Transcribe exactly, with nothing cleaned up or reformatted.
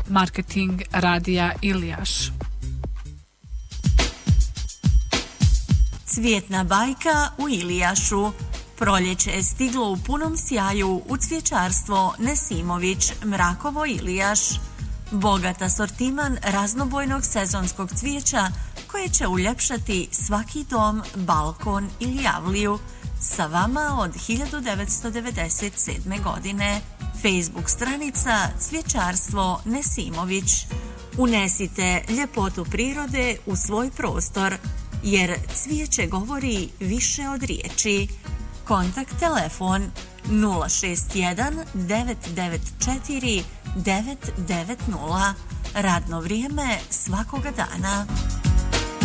marketing radija Ilijaš. Cvjetna bajka u Ilijašu. Proljeće je stiglo u punom sjaju u cvjećarstvo Nesimović, Mrakovo, Ilijaš. Bogat asortiman raznobojnog sezonskog cvijeća koje će uljepšati svaki dom, balkon ili javliju. Sa vama od hiljadu devetsto devedeset sedme. godine. Facebook stranica Cvjećarstvo Nesimović. Unesite ljepotu prirode u svoj prostor, jer cvijeće govori više od riječi. Kontakt telefon nula šest jedan devet devet četiri devet devet nula. Radno vrijeme svakoga dana.